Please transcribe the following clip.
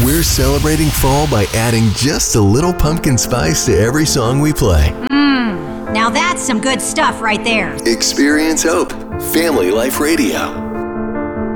We're celebrating fall by adding just a little pumpkin spice to every song we play. Now that's some good stuff right there. Experience hope. Family Life Radio.